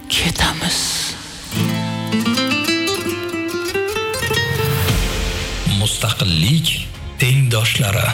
ketamiz. Mustaqillik tengdoshlari.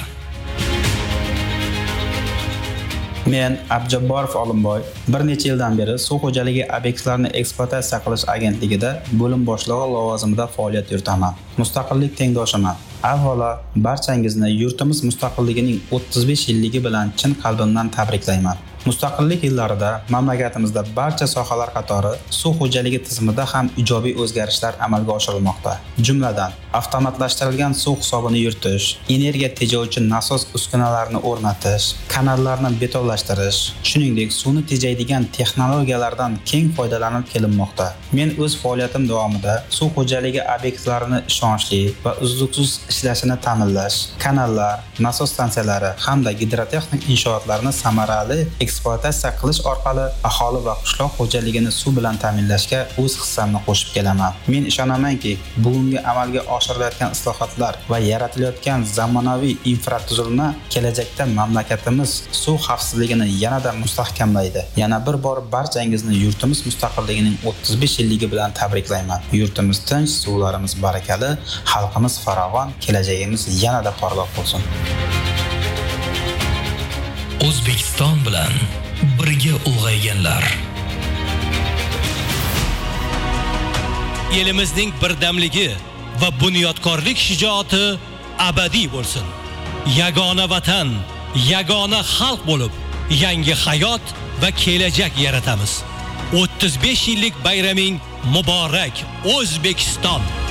Men Abjabborov Olimboy bir necha yildan beri suv xo'jaligi obyektlarini ekspluatatsiya qilish agentligida bo'lim boshlig'i lavozimida faoliyat yuritaman. Mustaqillik tengdoshiman. Avvalo, barchangizni yurtimiz mustaqilligining 35 yilligi bilan chin qalbimdan tabriklayman. Mustaqillik yillarida mamlakatimizda barcha sohalar qatori suv xo'jaligi tizimida ham ijobiy o'zgarishlar amalga oshirilmoqda. Jumladan, avtomatlashtirilgan suv hisobini yuritish, energiya tejovchi nasos uskunalarini o'rnatish, kanallarni betonlashtirish, shuningdek suvni tejaydigan texnologiyalardan keng foydalanib kelinmoqda. Men o'z faoliyatim davomida suv xo'jaligi obyektlarini ishonchli va uzluksiz ishlashini ta'minlash, kanallar, nasos stansiyalari hamda gidrotexnik inshootlarni samarali ekspluatatsiya qilish orqali aholi va qishloq xo'jaligini suv bilan ta'minlashga o'z hissamni qo'shib kelaman. Men ishonamanki, bugungi amalga oshirilayotgan islohotlar va yaratilayotgan zamonaviy infratuzilma kelajakda mamlakatimiz suv xavfsizligini yanada mustahkamlaydi. Yana bir bor barchangizni yurtimiz mustaqilligining 35 yilligi bilan tabriklayman. Yurtimiz tinch, suvlarimiz barakali, xalqimiz farovon, kelajagimiz yanada porloq bo'lsin. O'zbekiston bilan birga ulg'ayganlar. Elimizning birdamligi va bunyodkorlik shijoati abadiy bo'lsin. Yagona vatan, yagona xalq bo'lib, yangi hayot va kelajak yaratamiz. 35 yillik bayraming muborak, O'zbekiston!